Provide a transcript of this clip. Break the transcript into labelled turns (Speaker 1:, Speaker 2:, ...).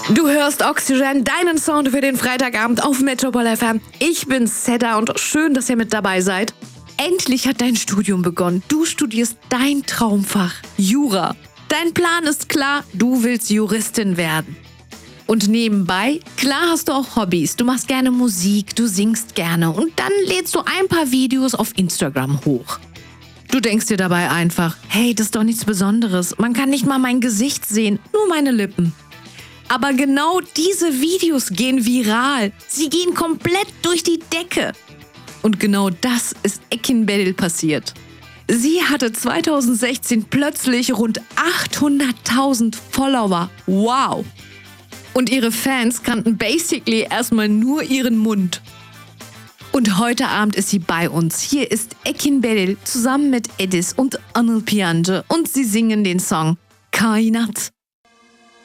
Speaker 1: Du hörst Oxygen, deinen Sound für den Freitagabend auf Metropol FM. Ich bin Seda und schön, dass ihr mit dabei seid. Endlich hat dein Studium begonnen. Du studierst dein Traumfach, Jura. Dein Plan ist klar, du willst Juristin werden. Und nebenbei, klar hast du auch Hobbys. Du machst gerne Musik, du singst gerne und dann lädst du ein paar Videos auf Instagram hoch. Du denkst dir dabei einfach, hey, das ist doch nichts Besonderes. Man kann nicht mal mein Gesicht sehen, nur meine Lippen. Aber genau diese Videos gehen viral. Sie gehen komplett durch die Decke. Und genau das ist Ekin Beril passiert. Sie hatte 2016 plötzlich rund 800.000 Follower. Wow! Und ihre Fans kannten basically erstmal nur ihren Mund. Und heute Abend ist sie bei uns. Hier ist Ekin Beril zusammen mit Edis und Anıl Piyancı und sie singen den Song Kainat.